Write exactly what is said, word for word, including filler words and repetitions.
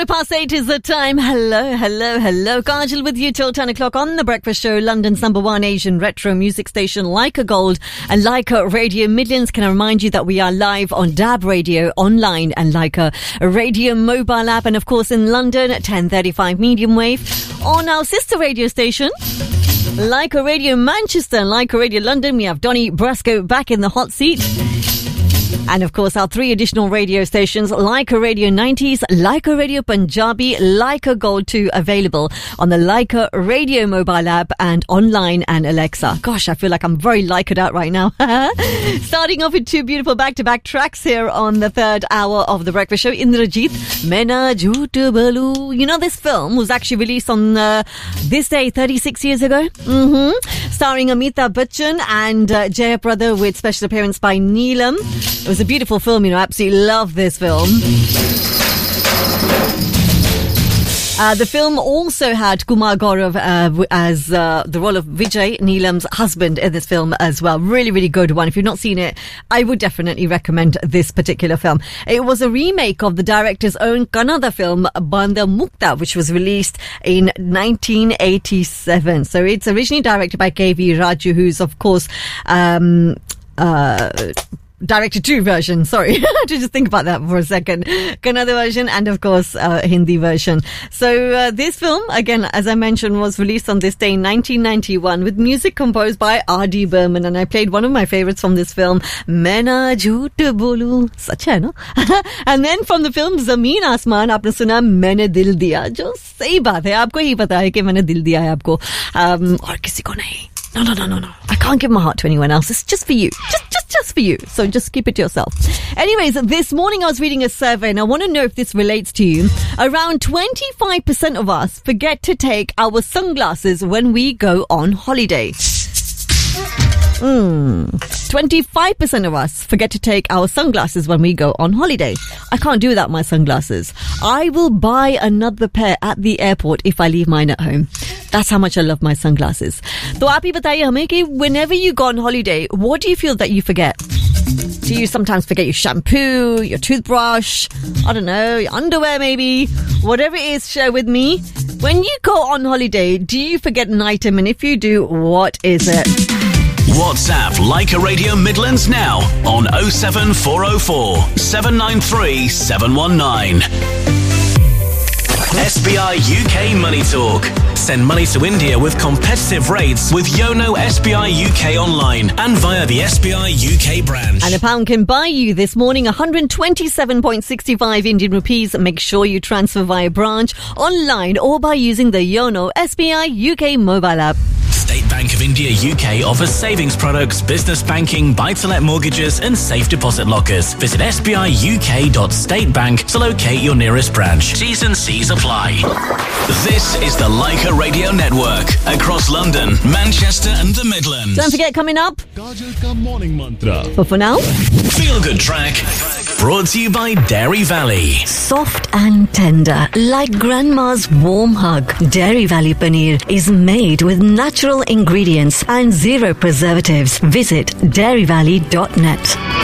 past eight is the time. Hello, hello, hello. Kajal with you till ten o'clock on The Breakfast Show, London's number one Asian retro music station, Leica Gold and Leica Radio Midlands. Can I remind you that we are live on D A B Radio online and Leica Radio mobile app, and of course in London at ten thirty-five medium wave on our sister radio station, Leica Radio Manchester and Leica Radio London. We have Donny Brasco back in the hot seat. And of course, our three additional radio stations, Leica Radio nineties, Leica Radio Punjabi, Leica Gold two, available on the Leica Radio mobile app and online and Alexa. Gosh, I feel like I'm very Leica'd out right now. Starting off with two beautiful back-to-back tracks here on the third hour of The Breakfast Show. Indrajit, Maina Jhoot Balu. You know, this film was actually released on uh, this day thirty-six years ago. Mm-hmm. Starring Amitabh Bachchan and uh, Jayaprada, with special appearance by Neelam. It was a beautiful film, you know, absolutely love this film. Uh, the film also had Kumar Gaurav uh, as uh, the role of Vijay, Neelam's husband, in this film as well. Really, really good one. If you've not seen it, I would definitely recommend this particular film. It was a remake of the director's own Kannada film, Bandha Mukta, which was released in nineteen eighty-seven. So it's originally directed by K V Raju, who's, of course, um, uh, directed two versions, sorry. I had to just think about that for a second. Kannada version and, of course, uh, Hindi version. So uh, this film, again, as I mentioned, was released on this day in nineteen ninety-one with music composed by R D Burman. And I played one of my favorites from this film, Maina Jhoot Bolu. Such hai, no? And then from the film Zameen Asmaan, aapne suna Maine Dil Diya. Jo sahi baat hai. Aapko hi pata hai ki maine dil diya hai aapko. Um, aur kisi ko nahi. No, no, no, no, no. I can't give my heart to anyone else. It's just for you. Just, just, just for you. So just keep it to yourself. Anyways, this morning I was reading a survey and I want to know if this relates to you. Around twenty-five percent of us forget to take our sunglasses when we go on holiday. Mm. twenty-five percent of us forget to take our sunglasses when we go on holiday. I can't do without my sunglasses. I will buy another pair at the airport if I leave mine at home. That's how much I love my sunglasses. So, aap hi bataiye hame ki whenever you go on holiday, what do you feel that you forget? Do you sometimes forget your shampoo, your toothbrush, I don't know, your underwear maybe? Whatever it is, share with me. When you go on holiday, do you forget an item? And if you do, what is it? WhatsApp Leica Radio Midlands now on oh seven four oh four, seven nine three, seven one nine. S B I U K Money Talk. Send money to India with competitive rates with Yono S B I U K online and via the S B I U K branch. And a pound can buy you this morning one hundred twenty-seven point six five Indian rupees. Make sure you transfer via branch, online or by using the Yono S B I U K mobile app. State Bank of India U K offers savings products, business banking, buy-to-let mortgages and safe deposit lockers. Visit s b i u k dot state bank to locate your nearest branch. T's and C's apply. This is the Leica Radio Network across London, Manchester and the Midlands. Don't forget, coming up, Kajal ka morning mantra. But for now, Feel Good Track, brought to you by Dairy Valley. Soft and tender, like grandma's warm hug. Dairy Valley Paneer is made with natural ingredients and zero preservatives. Visit dairy valley dot net.